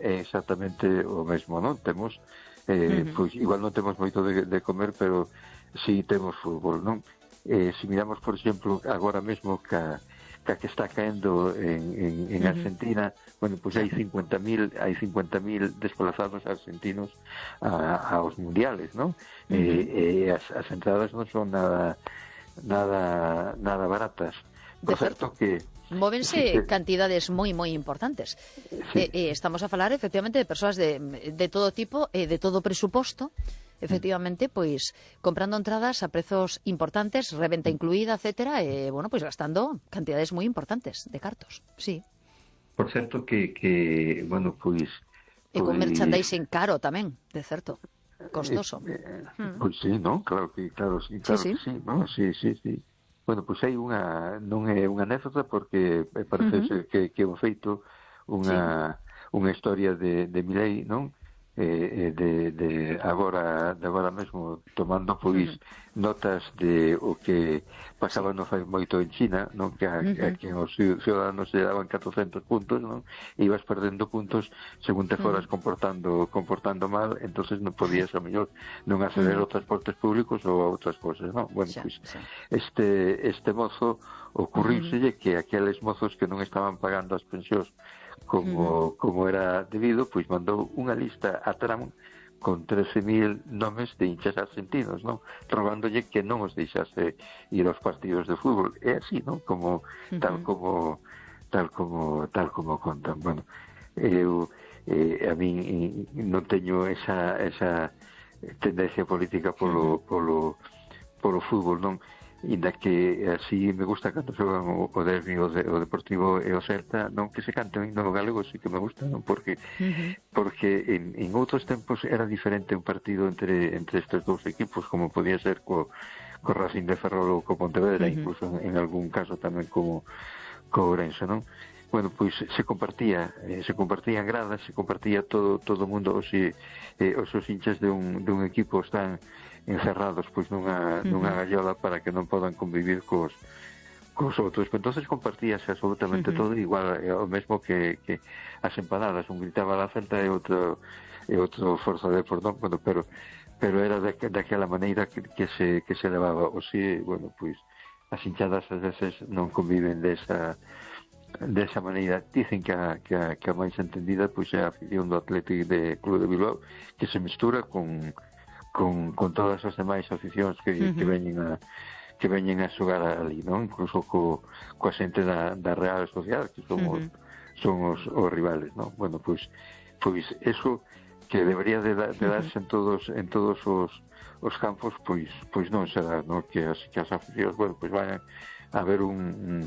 é exactamente o mesmo, non? Temos pois igual non temos moito de comer, pero si temos fútbol, non? Se miramos, por exemplo, agora mesmo que está caendo en Argentina, bueno, pois hai 50.000 desplazados argentinos aos mundiales, non? As entradas non son nada baratas. Por certo que móvense cantidades moi importantes. Estamos a falar efectivamente de persoas de todo tipo, de todo presuposto, efectivamente, pois comprando entradas a prezos importantes, reventa incluída, etcétera, bueno, pois gastando cantidades moi importantes de cartos. Sí. Por certo que bueno, pois e con merchandising caro tamén, de certo. Costoso. Pois sí, non? Claro, sí, non? Sí. Bueno, pois hai non é unha anécdota porque parece que é un feito unha historia de Milei, non? De agora mesmo tomando pois notas de o que pasaba non fai moito en China, non? Que a os ciudadanos se daban 400 puntos, non? E ibas perdendo puntos según te foras comportando mal, entonces non podías a mellor non acceder aos transportes públicos ou a outras cousas, non? Bueno, pois este mozo ocurríuselle que aqueles mozos que non estaban pagando as pensións como era debido, pois mandou unha lista a Trump con 13.000 nomes de hinchas argentinos, non? Rogándolle que non os deixase ir aos partidos de fútbol. É así, non? Como tal como contan. Bueno, eu a min non teño esa tendencia política polo fútbol, non? Inda que así me gusta cando xogan o Derbi, o Deportivo e o Celta, non que se cante o himno galego, sí que me gusta, non? Porque en outros tempos era diferente un partido entre estes dous equipos, como podía ser co Racing de Ferrol ou co Pontevedra, incluso en algún caso tamén co Ourense, non? Bueno, pois se compartían gradas, se compartía todo o mundo, os hinchas de un equipo están encerrados pois nunha gallola para que non podan convivir cos outros. Entonces compartíase absolutamente todo, igual o mesmo que as empanadas, un gritaba la Celta e outro Forza Depor, non? Bueno, pero era daquela maneira que se levaba. O si, bueno, pois as hinchadas ás veces non conviven desa maneira. Dicen que a máis entendida pois é a afición do Atlético de Club de Bilbao, que se mestura con todas as demais aficións que veñen a xogar ali, non? Incluso coa xente da Real Sociedad, que son os rivales, non? Bueno, pois eso que debería de darse en todos os campos, pois non se dá, non? Que as aficións, bueno, pois vayan a ver un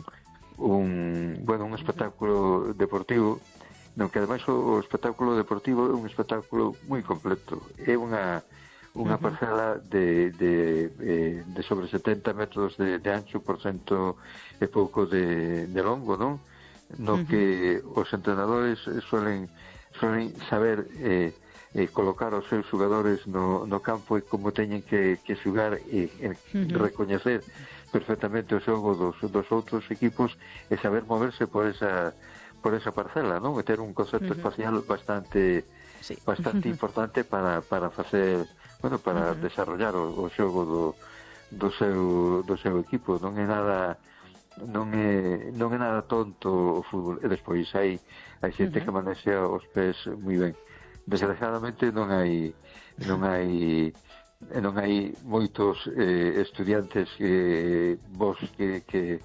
espectáculo deportivo, non? Que ademais o espectáculo deportivo é un espectáculo moi completo, é unha parcela de sobre 70 metros de ancho por cento e pouco de longo, non? No que os entrenadores suelen saber colocar os seus xogadores no campo e como teñen que xogar e recoñecer perfectamente o xogo dos outros equipos e saber moverse por esa parcela, non? E ter un concepto espacial bastante importante para facer, bueno, para desarrollar o xogo do seu equipo. Non é nada tonto o fútbol. E despois hai xente que manexa os pés moi ben. Desgraciadamente non hai moitos estudiantes vos que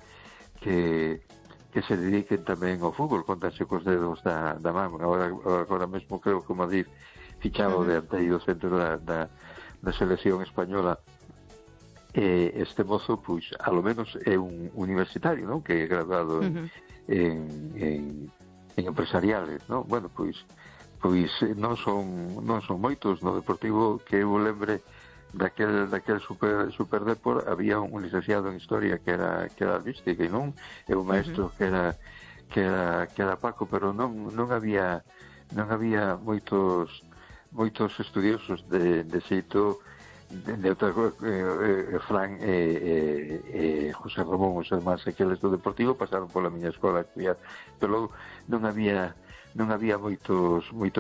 se dediquen tamén ao fútbol, contanse cos dedos da man. Agora mesmo creo que o Madrid fichaba o dianteiro centro da selección española. Este mozo, pois, a lo menos é un universitario, non? Que é graduado en empresariales, non? Bueno, pois non son moitos. No Deportivo, que eu lembre daquel Super Depor, había un licenciado en Historia que era artística, e non? E un maestro que era Paco, pero non había moitos estudiosos de xeito de outras Fran e José Ramón, os irmáns aqueles do Deportivo, pasaron pola miña escola a estudiar, pero logo non había moitos